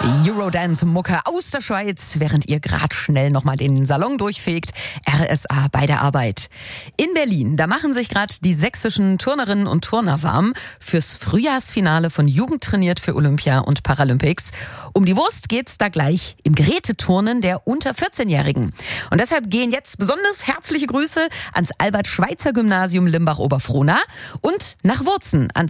Eurodance-Mucke aus der Schweiz, während ihr gerade schnell nochmal den Salon durchfegt. RSA bei der Arbeit. In Berlin, da machen sich gerade die sächsischen Turnerinnen und Turner warm fürs Frühjahrsfinale von Jugend trainiert für Olympia und Paralympics. Um die Wurst geht's da gleich im Geräteturnen der unter 14-Jährigen. Und deshalb gehen jetzt besonders herzliche Grüße ans Albert-Schweitzer-Gymnasium Limbach-Oberfrohna und nach Wurzen ans